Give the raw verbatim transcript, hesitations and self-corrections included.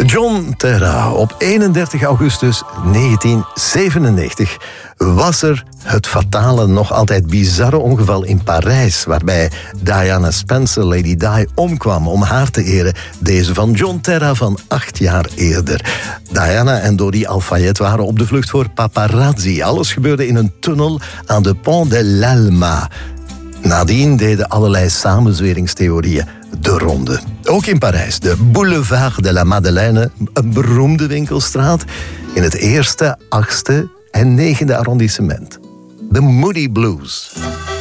John Terra. Op eenendertig augustus negentien zevenennegentig was er het fatale, nog altijd bizarre ongeval in Parijs, waarbij Diana Spencer, Lady Di, omkwam. Om haar te eren, deze van John Terra van acht jaar eerder. Diana en Dodi Al-Fayed waren op de vlucht voor paparazzi. Alles gebeurde in een tunnel aan de Pont de l'Alma. Nadien deden allerlei samenzweringstheorieën de ronde. Ook in Parijs, de Boulevard de la Madeleine, een beroemde winkelstraat in het eerste, achtste en negende arrondissement. De Moody Blues.